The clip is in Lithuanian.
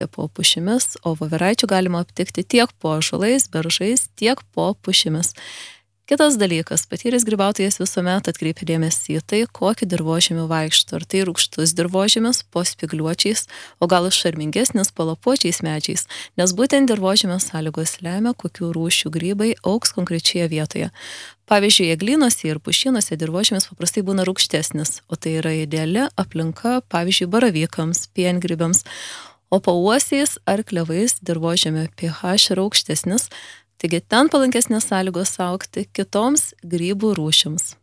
po pušimis, o voveraičių galima aptikti tiek po ąžuolais, beržais, tiek po pušimis. Kitas dalykas, patyręs grybautojas visuomet atkreipia dėmesį į tai, kokį dirvožemį vaikšto. Ar tai rūgštus dirvožemis po spygliuočiais, o gal šarmingesnis po lapuočiais medžiais, nes būtent dirvožemio sąlygos lemia, kokių rūšių grybai augs konkrečioje vietoje. Pavyzdžiui, eglynuose ir pušynuose dirvožemis paprastai būna rūgštesnis, o tai yra ideali aplinka, pavyzdžiui, baravykams, piengrybiams, o po uosiais ar klevais dirvožemio pH yra aukštesnis, taigi ten palankesnės sąlygos augti kitoms grybų rūšims.